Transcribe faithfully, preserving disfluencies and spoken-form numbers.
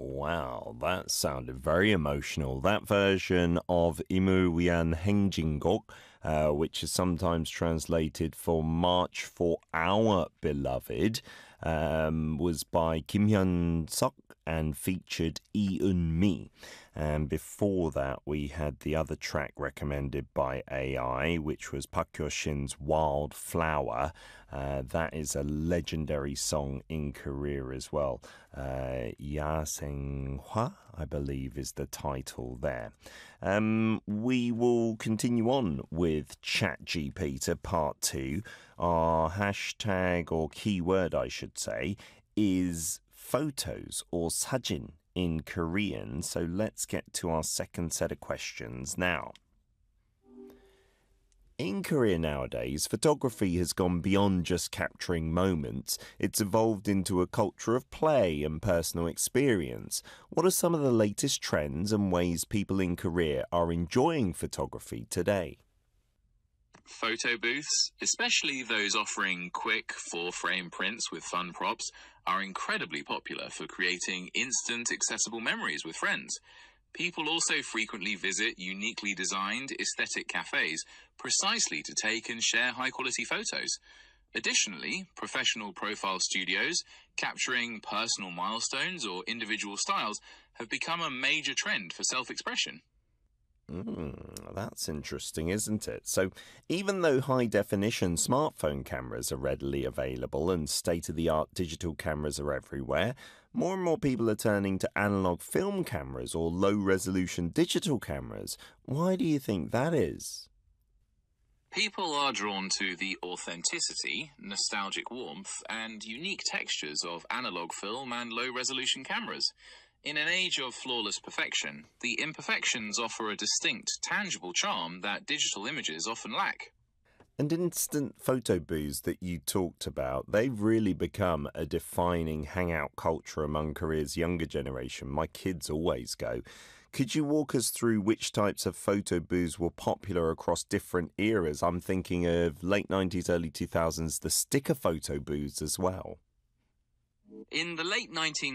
Wow, that sounded very emotional. That version of Imu Wian Hengjingok, uh, which is sometimes translated for March for Our Beloved, um, was by Kim Hyun Suk and featured Lee Eun Mi. And before that, we had the other track recommended by A I, which was Park Hyo-shin's Wildflower. Uh, that is a legendary song in Korea as well. Uh, Yasenghwa, I believe, is the title there. Um, we will continue on with ChatGPT to part two. Our hashtag or keyword, I should say, is photos or sajin in Korean. So let's get to our second set of questions now. In Korea nowadays, photography has gone beyond just capturing moments. It's evolved into a culture of play and personal experience. What are some of the latest trends and ways people in Korea are enjoying photography today? Photo booths, especially those offering quick four-frame prints with fun props, are incredibly popular for creating instant accessible memories with friends. People also frequently visit uniquely designed aesthetic cafes precisely to take and share high-quality photos. Additionally, professional profile studios capturing personal milestones or individual styles have become a major trend for self-expression. Mm, that's interesting, isn't it? So, even though high-definition smartphone cameras are readily available and state-of-the-art digital cameras are everywhere, more and more people are turning to analog film cameras or low-resolution digital cameras. Why do you think that is? People are drawn to the authenticity, nostalgic warmth, and unique textures of analog film and low-resolution cameras. In an age of flawless perfection, the imperfections offer a distinct, tangible charm that digital images often lack. And instant photo booths that you talked about, they've really become a defining hangout culture among Korea's younger generation. My kids always go. Could you walk us through which types of photo booths were popular across different eras? I'm thinking of late nineties, early two thousands, the sticker photo booths as well. In the late nineteen